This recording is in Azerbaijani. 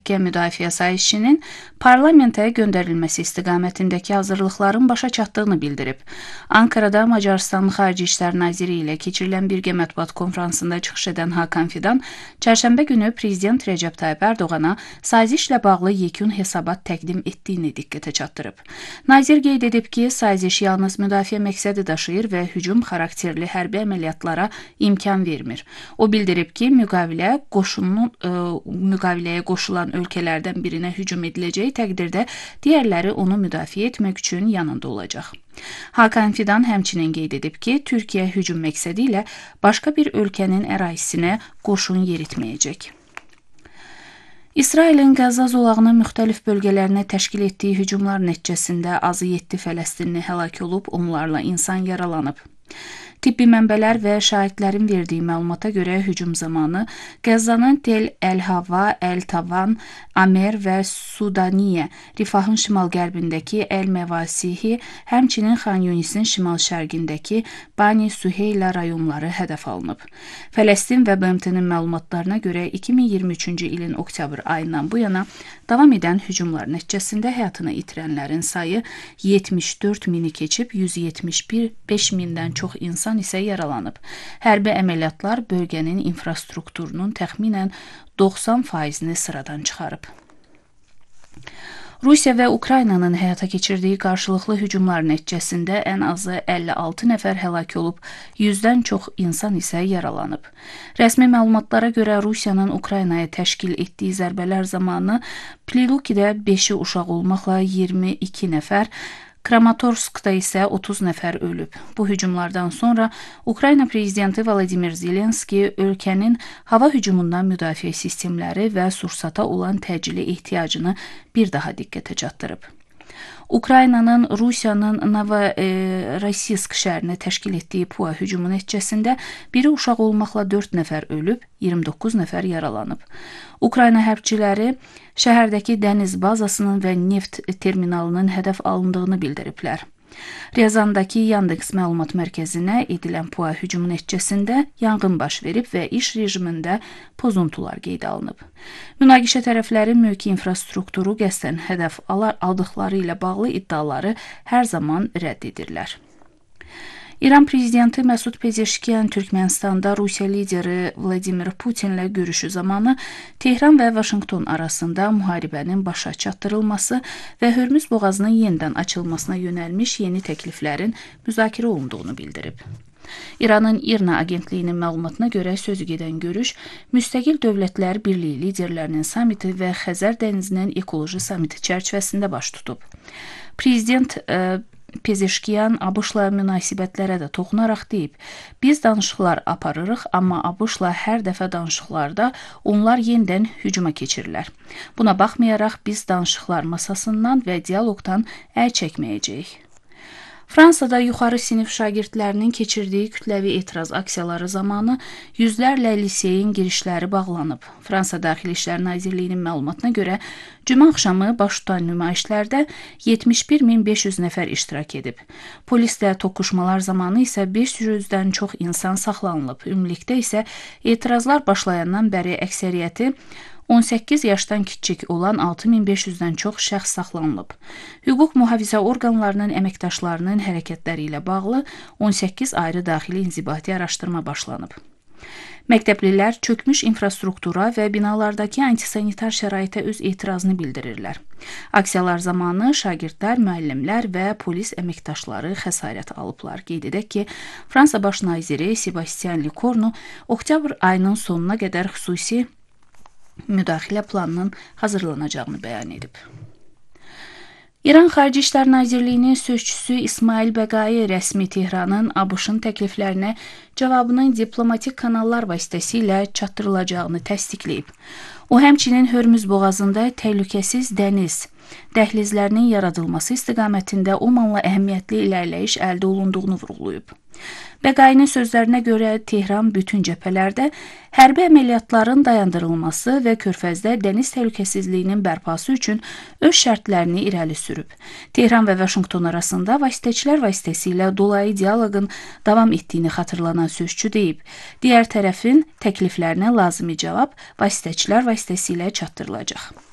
Müdafiə sazişinin parlamentə göndərilməsi istiqamətindəki hazırlıqların başa çatdığını bildirib. Ankarada Macarıstanın Xarici İşlər Naziri ilə keçirilən birgə mətbuat konfransında çıxış edən Hakan Fidan, çərşənbə günü Prezident Recep Tayyip Erdoğana sazişlə bağlı yekun hesabat təqdim etdiyini diqqətə çatdırıb. Nazir qeyd edib ki, saziş yalnız müdafiə məqsədi daşıyır və hücum xarakterli hərbi əməliyyatlara imkan vermir. O bildirib ki, müqaviləyə qoşulan ölkələrdən birinə hücum ediləcəyi təqdirdə digərləri onu müdafiə etmək üçün yanında olacaq. Hakan Fidan həmçinin qeyd edib ki, Türkiyə hücum məqsədi ilə başqa bir ölkənin ərazisinə qoşun yeritməyəcək. İsrailin Qəzza zolağının müxtəlif bölgələrinə təşkil etdiyi hücumlar nəticəsində azı 7 Fələstinli həlak olub, onlarla insan yaralanıb. Tibbi mənbələr və şahidlərin verdiyi məlumata görə hücum zamanı Qəzzanın Tel Əl-Hava, Əl-Tavan, Amer və Sudaniyə, Rifahın şimal-qərbindəki Əl-Məvasihi, həmçinin Xan Yunisin şimal-şərqindəki Bani Süheyla rayonları hədəf alınıb. Fələstin və BMT-nin məlumatlarına görə 2023-cü ilin oktyabr ayından bu yana davam edən hücumlar nəticəsində həyatını itirənlərin sayı 74 mini keçib, 175 mindən çox insan isə yaralanıb. Hərbi əməliyyatlar bölgənin infrastrukturunun təxminən 90%-ni sıradan çıxarıb. Rusiya və Ukraynanın həyata keçirdiyi qarşılıqlı hücumlar nəticəsində ən azı 56 nəfər həlak olub, 100-dən çox insan isə yaralanıb. Rəsmi məlumatlara görə Rusiyanın Ukraynaya təşkil etdiyi zərbələr zamanı Plilukidə 5-i uşaq olmaqla 22 nəfər, Kramatorskda isə 30 nəfər ölüb. Bu hücumlardan sonra Ukrayna prezidenti Vladimir Zelenski ölkənin hava hücumundan müdafiə sistemləri və sursata olan təcili ehtiyacını bir daha diqqətə çatdırıb. Ukraynanın Rusiyanın Novorossiysk şəhərinə təşkil etdiyi PUA hücumu nəticəsində biri uşaq olmaqla 4 nəfər ölüb, 29 nəfər yaralanıb. Ukrayna hərbçiləri şəhərdəki dəniz bazasının və neft terminalının hədəf alındığını bildiriblər. Ryazandakı Yandex məlumat mərkəzinə edilən PUA hücumu nəticəsində yanğın baş verib və iş rejimində pozuntular qeydə alınıb. Münaqişə tərəfləri mülki infrastrukturu qəsdən hədəf aldıqları ilə bağlı iddiaları hər zaman rədd edirlər. İran prezidenti Məsud Pezeşkiyan Türkmənistanda Rusiya lideri Vladimir Putinlə görüşü zamanı Tehran və Vaşinqton arasında müharibənin başa çatdırılması və Hörmüz boğazının yenidən açılmasına yönəlmiş yeni təkliflərin müzakirə olunduğunu bildirib. İranın İRNA agentliyinin məlumatına görə sözügedən görüş Müstəqil Dövlətlər Birliyi liderlərinin samiti və Xəzər dənizinin ekoloji samiti çərçivəsində baş tutub. Prezident Pezeşkiyan ABŞ-la münasibətlərə də toxunaraq deyib, biz danışıqlar aparırıq, amma ABŞ-la hər dəfə danışıqlarda onlar yenidən hücuma keçirlər. Buna baxmayaraq biz danışıqlar masasından və dialoqdan əl çəkməyəcəyik. Fransada yuxarı sinif şagirdlərinin keçirdiyi kütləvi etiraz aksiyaları zamanı yüzlərlə liseyin girişləri bağlanıb. Fransa Daxili İşlər Nazirliyinin məlumatına görə cümə axşamı baş tutan nümayişlərdə 71.500 nəfər iştirak edib. Polislə toqquşmalar zamanı isə 500-dən çox insan saxlanılıb. Ümumilikdə isə etirazlar başlayandan bəri əksəriyyəti 18 yaşdan kiçik olan 6500-dən çox şəxs saxlanılıb. Hüquq mühafizə orqanlarının əməkdaşlarının hərəkətləri ilə bağlı 18 ayrı daxili inzibati araşdırma başlanıb. Məktəblilər çökmüş infrastruktura və binalardakı antisanitar şəraitə öz etirazını bildirirlər. Aksiyalar zamanı şagirdlər, müəllimlər və polis əməkdaşları xəsarət alıblar. Qeyd edək ki, Fransa baş naziri Sebastian Lecornu oktyabr ayının sonuna qədər xüsusi müdaxilə planının hazırlanacağını bəyan edib. İran Xarici İşlər Nazirliyinin sözçüsü İsmail Bəqai rəsmi Tehranın ABŞ-ın təkliflərinə cavabının diplomatik kanallar vasitəsilə çatdırılacağını təsdiqləyib. O, həmçinin Hörmüz boğazında təhlükəsiz dəniz dəhlizlərinin yaradılması istiqamətində ummanla əhəmiyyətli irəliləyiş əldə olunduğunu vurğulayıb. Bəqainin sözlərinə görə Tehran bütün cəbhələrdə hərbi əməliyyatların dayandırılması və Körfəzdə dəniz təhlükəsizliyinin bərpası üçün öz şərtlərini irəli sürüb. Tehran və Vaşinqton arasında vasitəçilər vasitəsilə dolayı dialoqun davam etdiyini xatırlanan sözçü deyib, digər tərəfin təkliflərinə lazımi cavab vasitəçilər vasitəsilə çatdırılacaq.